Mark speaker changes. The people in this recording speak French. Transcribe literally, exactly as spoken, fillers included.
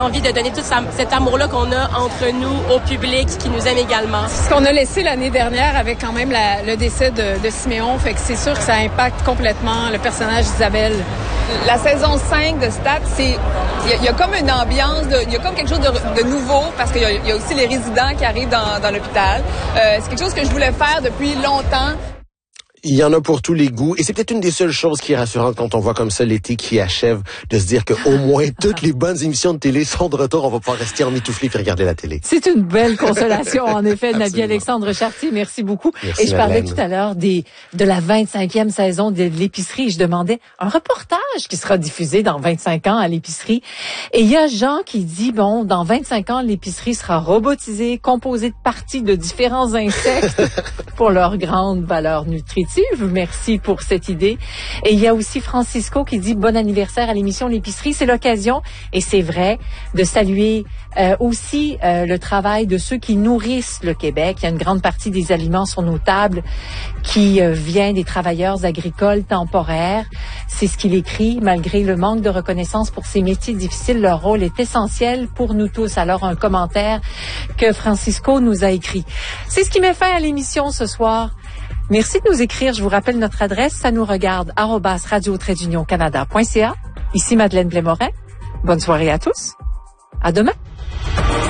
Speaker 1: envie de donner tout ça, cet amour-là qu'on a entre nous, au public, qui nous aime également.
Speaker 2: Ce qu'on a laissé l'année dernière avec quand même la, le décès de, de Siméon, fait que c'est sûr que ça impacte complètement le personnage d'Isabelle.
Speaker 3: La saison cinq de Stats, c'est il y, y a comme une ambiance, il y a comme quelque chose de, de nouveau parce qu'il y, y a aussi les résidents qui arrivent dans, dans l'hôpital. Euh, c'est quelque chose que je voulais faire depuis longtemps.
Speaker 4: Il y en a pour tous les goûts. Et c'est peut-être une des seules choses qui est rassurante quand on voit comme ça l'été qui achève, de se dire qu'au moins toutes les bonnes émissions de télé sont de retour. On va pouvoir rester emmitouflé et regarder la télé.
Speaker 5: C'est une belle consolation, en effet, Nadia Alexandre Chartier. Merci beaucoup.
Speaker 4: Merci,
Speaker 5: et je parlais
Speaker 4: Madeleine.
Speaker 5: tout à l'heure des de la vingt-cinquième saison de l'épicerie. Je demandais un reportage qui sera diffusé dans vingt-cinq ans à l'épicerie. Et il y a Jean qui dit, bon, dans vingt-cinq ans, l'épicerie sera robotisée, composée de parties de différents insectes pour leur grande valeur nutritive. Merci pour cette idée. Et il y a aussi Francisco qui dit bon anniversaire à l'émission L'épicerie. C'est l'occasion, et c'est vrai, de saluer euh, aussi euh, le travail de ceux qui nourrissent le Québec. Il y a une grande partie des aliments sur nos tables qui euh, vient des travailleurs agricoles temporaires. C'est ce qu'il écrit. Malgré le manque de reconnaissance pour ces métiers difficiles, leur rôle est essentiel pour nous tous. Alors, un commentaire que Francisco nous a écrit. C'est ce qui met fin à l'émission ce soir. Merci de nous écrire. Je vous rappelle notre adresse, ça nous regarde, arobase radio trait d'union canada point c a. Ici Madeleine Blais-Morin. Bonne soirée à tous. À demain.